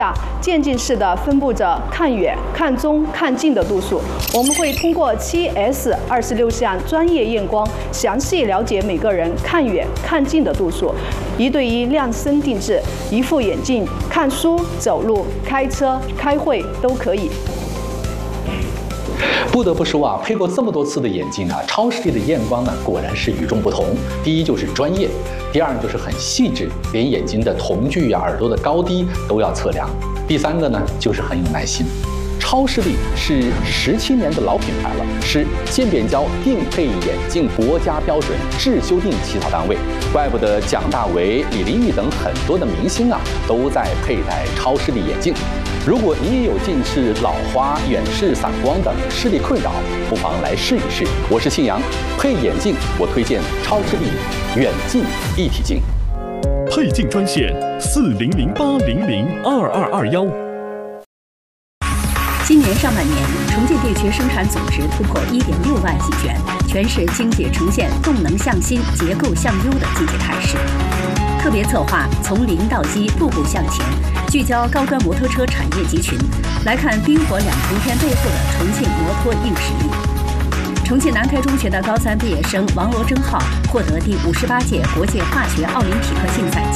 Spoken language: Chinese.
渐进式的分布着看远、看中、看近的度数。我们会通过7S26项专业验光，详细了解每个人看远、看近的度数，一对一量身定制。一副眼镜，看书、走路、开车、开会都可以。 不得不说啊，配过这么多次的眼镜啊，超视力的验光呢，果然是与众不同。第一就是专业，第二就是很细致，连眼睛的瞳距啊、耳朵的高低都要测量。第三个呢，就是很有耐心。超视力是17年的老品牌了，是渐变焦定配眼镜国家标准质修订起草单位，怪不得蒋大为、李玲玉等很多的明星啊都在佩戴超视力眼镜。如果你也有近视、老花、远视、散光等视力困扰，不妨来试一试。我是信阳，配眼镜我推荐超视力远近一体镜。 配镜专线4008002221。 今年上半年，重庆地区生产总值突破1.6万亿元，全市经济呈现动能向新、结构向优的经济态势。特别策划从零到一，步步向前，聚焦高端摩托车产业集群，来看冰火两重天背后的重庆摩托硬实力。重庆南开中学的高3毕业生王罗真浩获得第58届国际化学奥林匹克竞赛